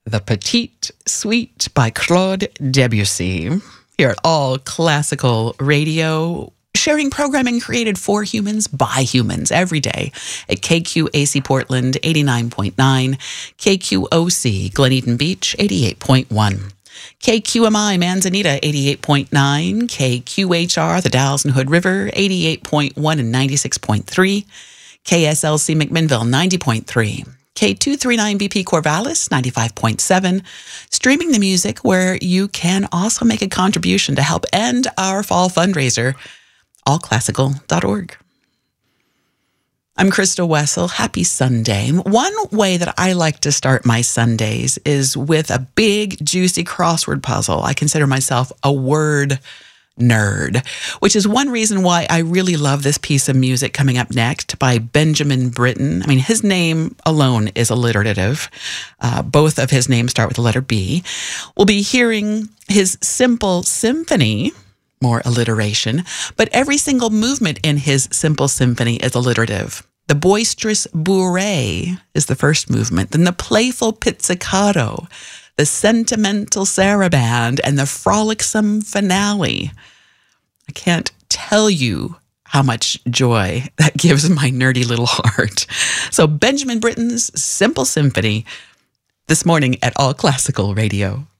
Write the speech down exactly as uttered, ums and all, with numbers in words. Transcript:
The Petite Suite by Claude Debussy. Here at All Classical Radio, sharing programming created for humans by humans every day at K Q A C Portland eighty-nine point nine, K Q O C Glen Eden Beach eighty-eight point one, K Q M I Manzanita eighty-eight point nine, K Q H R the Dalles and Hood River eighty-eight point one and ninety-six point three, K S L C McMinnville ninety point three, K two thirty-nine B P Corvallis ninety-five point seven, streaming the music where you can also make a contribution to help end our fall fundraiser, all classical dot org. I'm Krista Wessel. Happy Sunday. One way that I like to start my Sundays is with a big, juicy crossword puzzle. I consider myself a word nerd, which is one reason why I really love this piece of music coming up next by Benjamin Britten. I mean, his name alone is alliterative. Uh, both of his names start with the letter B. We'll be hearing his Simple Symphony, more alliteration, but every single movement in his Simple Symphony is alliterative. The boisterous bourrée is the first movement, then the playful pizzicato, the sentimental saraband, and the frolicsome finale. I can't tell you how much joy that gives my nerdy little heart. So Benjamin Britten's Simple Symphony this morning at All Classical Radio.